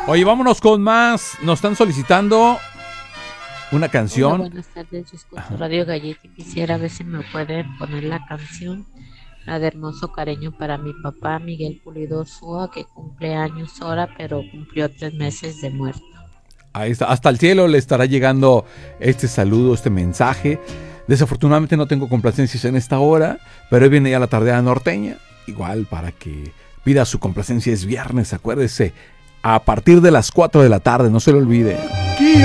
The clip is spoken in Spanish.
Oye, vámonos con más. Nos están solicitando una Hola, canción. buenas tardes. Yo escucho Ajá. Radio Galleta y quisiera ver si me pueden poner la canción, la de Hermoso Cariño para mi papá Miguel Pulido Ursúa, que cumple años ahora, pero cumplió 3 meses de muerto. Ahí está. Hasta el cielo le estará llegando este saludo, este mensaje. Desafortunadamente no tengo complacencias en esta hora, pero hoy viene ya la tardea norteña. Igual para que pida su complacencia. Es viernes, acuérdese. A partir de las 4 de la tarde, no se lo olvide.